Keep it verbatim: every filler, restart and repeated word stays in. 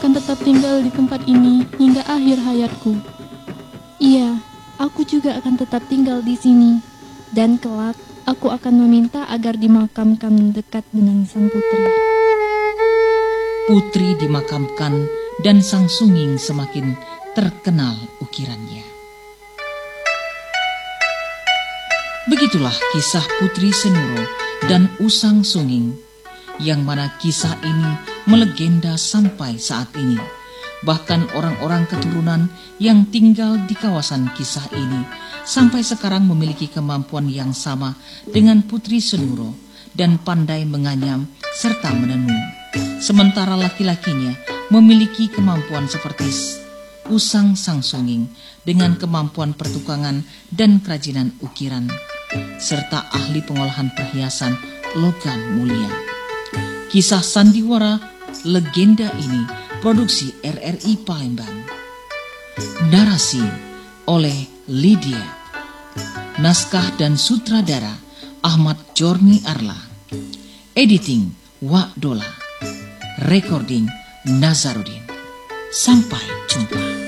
akan tetap tinggal di tempat ini hingga akhir hayatku. Iya, aku juga akan tetap tinggal di sini. Dan kelak, aku akan meminta agar dimakamkan dekat dengan sang putri. Putri dimakamkan dan sang sunging semakin terkenal ukirannya. Begitulah kisah Putri Senuro dan Usang Sunging, yang mana kisah ini melegenda sampai saat ini. Bahkan orang-orang keturunan yang tinggal di kawasan kisah ini sampai sekarang memiliki kemampuan yang sama dengan Putri Senuro dan pandai menganyam serta menenun. Sementara laki-lakinya memiliki kemampuan seperti Usang Sang Sunging dengan kemampuan pertukangan dan kerajinan ukiran, serta ahli pengolahan perhiasan logam mulia. Kisah sandiwara legenda ini produksi R R I Palembang. Narasi oleh Lydia. Naskah dan sutradara Ahmad Jorni Arla. Editing Wak Dola. Recording Nazarudin. Sampai jumpa.